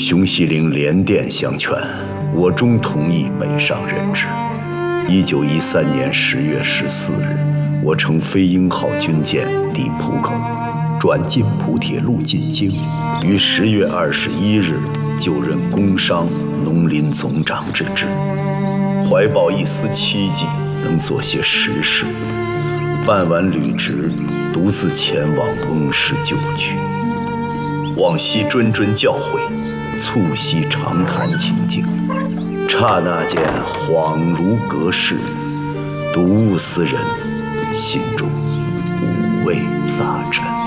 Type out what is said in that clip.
熊希龄连电相劝，我终同意北上任职。1913年10月14日，我乘飞鹰号军舰抵浦口，转进浦铁路进京，于10月21日就任工商农林总长之职，怀抱一丝期冀，能做些实事。办完履职，独自前往翁氏旧居，往昔谆谆教诲，促膝长谈情境，刹那间恍如隔世，睹物思人，心中五味杂陈。